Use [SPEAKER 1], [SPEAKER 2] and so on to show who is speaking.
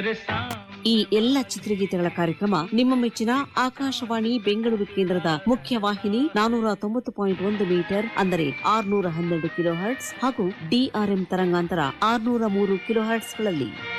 [SPEAKER 1] ಈ ಎಲ್ಲ ಚಿತ್ರಗೀತೆಗಳ ಕಾರ್ಯಕ್ರಮ ನಿಮ್ಮ ಮೆಚ್ಚಿನ ಆಕಾಶವಾಣಿ ಬೆಂಗಳೂರು ಕೇಂದ್ರದ ಮುಖ್ಯ ವಾಹಿನಿ 490.1 ಮೀಟರ್ ಅಂದರೆ 612 ಕಿಲೋ ಹರ್ಟ್ಸ್ ಹಾಗೂ ಡಿಆರ್ಎಂ ತರಂಗಾಂತರ 603 ಕಿಲೋ ಹರ್ಟ್ಸ್ಗಳಲ್ಲಿ